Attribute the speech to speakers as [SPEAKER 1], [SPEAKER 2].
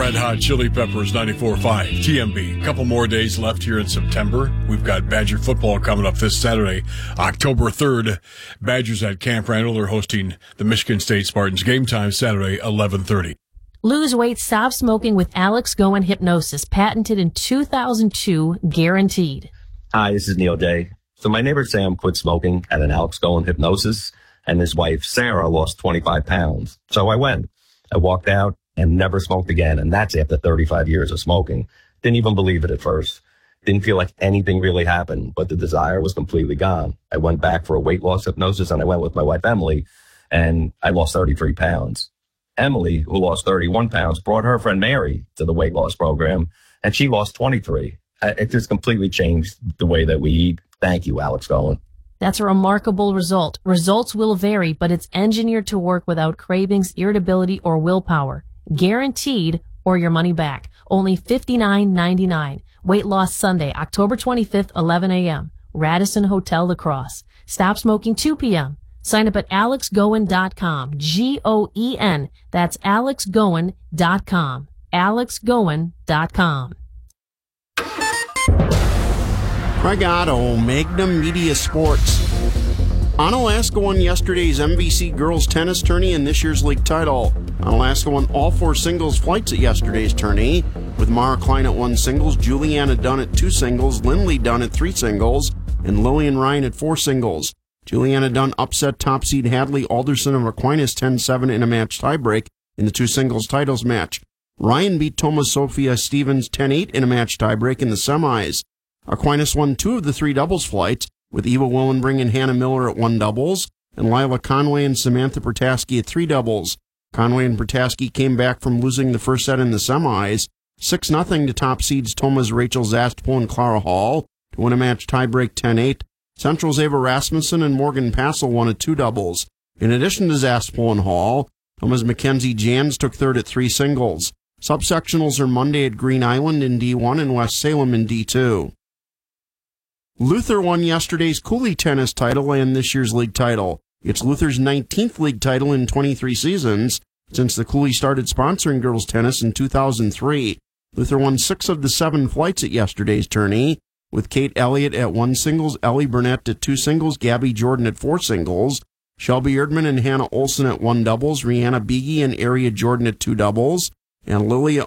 [SPEAKER 1] Red Hot Chili Peppers 94.5 TMB. Couple more days left here in September. We've got Badger football coming up this Saturday, October 3rd. Badgers at Camp Randall. They're hosting the Michigan State Spartans. Game time Saturday, 11:30.
[SPEAKER 2] Lose weight, stop smoking with Alex Goen Hypnosis, patented in 2002, guaranteed.
[SPEAKER 3] Hi, this is Neil Day. So my neighbor Sam quit smoking at an Alex Goen Hypnosis, and his wife Sarah lost 25 pounds. So I went. I walked out and never smoked again, and that's after 35 years of smoking. Didn't even believe it at first. Didn't feel like anything really happened, but the desire was completely gone. I went back for a weight loss hypnosis, and I went with my wife Emily, and I lost 33 pounds. Emily, who lost 31 pounds, brought her friend Mary to the weight loss program, and she lost 23. It just completely changed the way that we eat. Thank you, Alex Goen.
[SPEAKER 2] That's a remarkable result. Results will vary, but it's engineered to work without cravings, irritability, or willpower. Guaranteed, or your money back. Only $59.99. Weight Loss Sunday, October 25th, 11 a.m. Radisson Hotel La Crosse. Stop smoking 2 p.m. Sign up at alexgoen.com. Goen. That's alexgoen.com. alexgoen.com.
[SPEAKER 4] Craig Otto, Magnum Media Sports. Onalaska won yesterday's MVC girls tennis tourney and this year's league title. Onalaska won all 4 singles flights at yesterday's tourney, with Mara Klein at 1 singles, Juliana Dunn at 2 singles, Lindley Dunn at 3 singles, and Lillian Ryan at 4 singles. Juliana Dunn upset top seed Hadley Alderson of Aquinas 10-7 in a match tiebreak in the 2 singles titles match. Ryan beat Thomas Sophia Stevens 10-8 in a match tiebreak in the semis. Aquinas won 2 of the 3 doubles flights, with Eva Willenbring and Hannah Miller at 1 doubles, and Lila Conway and Samantha Protaski at 3 doubles. Conway and Protaski came back from losing the first set in the semis, 6-0 to top seeds Thomas Rachel Zastpo and Clara Hall, to win a match tiebreak 10-8. Central's Ava Rasmussen and Morgan Passel won at 2 doubles. In addition to Zastpo and Hall, Thomas Mackenzie Jans took third at 3 singles. Subsectionals are Monday at Green Island in D1 and West Salem in D2. Luther won yesterday's Cooley tennis title and this year's league title. It's Luther's 19th league title in 23 seasons, since the Cooley started sponsoring girls tennis in 2003. Luther won 6 of the 7 flights at yesterday's tourney, with Kate Elliott at 1 singles, Ellie Burnett at 2 singles, Gabby Jordan at 4 singles, Shelby Erdman and Hannah Olsen at 1 doubles, Rihanna Beege and Aria Jordan at 2 doubles, and Lilia